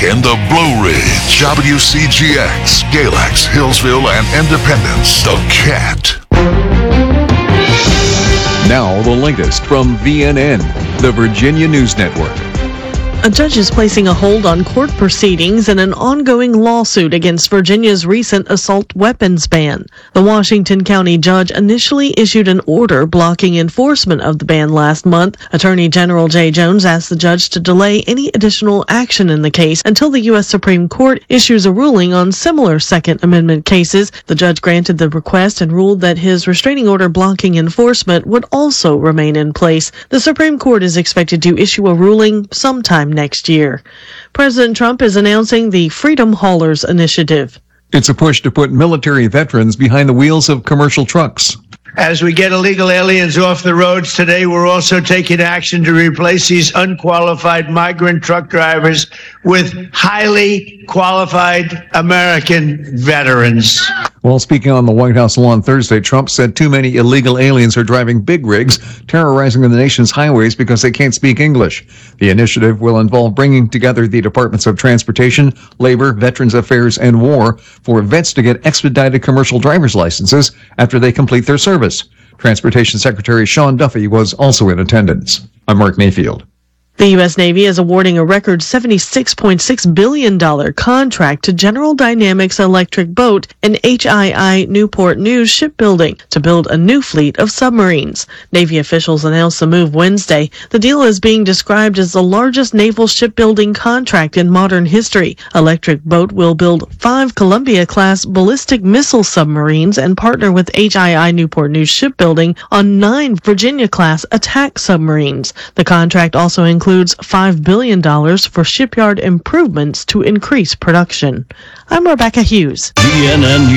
in the Blue Ridge, WCGX, Galax, Hillsville, and Independence, The Cat. Now the latest from VNN, the Virginia News Network. A judge is placing a hold on court proceedings in an ongoing lawsuit against Virginia's recent assault weapons ban. The Washington County judge initially issued an order blocking enforcement of the ban last month. Attorney General Jay Jones asked the judge to delay any additional action in the case until the U.S. Supreme Court issues a ruling on similar Second Amendment cases. The judge granted the request and ruled that his restraining order blocking enforcement would also remain in place. The Supreme Court is expected to issue a ruling sometime next year. President Trump is announcing the Freedom Haulers Initiative. It's a push to put military veterans behind the wheels of commercial trucks. As we get illegal aliens off the roads today, we're also taking action to replace these unqualified migrant truck drivers with highly qualified American veterans. While speaking on the White House lawn Thursday, Trump said too many illegal aliens are driving big rigs, terrorizing the nation's highways because they can't speak English. The initiative will involve bringing together the Departments of Transportation, Labor, Veterans Affairs, and War for vets to get expedited commercial driver's licenses after they complete their service. Transportation Secretary Sean Duffy was also in attendance. I'm Mark Mayfield. The U.S. Navy is awarding a record $76.6 billion contract to General Dynamics Electric Boat and HII Newport News Shipbuilding to build a new fleet of submarines. Navy officials announced the move Wednesday. The deal is being described as the largest naval shipbuilding contract in modern history. Electric Boat will build 5 Columbia-class ballistic missile submarines and partner with HII Newport News Shipbuilding on 9 Virginia-class attack submarines. The contract also includes $5 billion for shipyard improvements to increase production. I'm Rebecca Hughes. VNN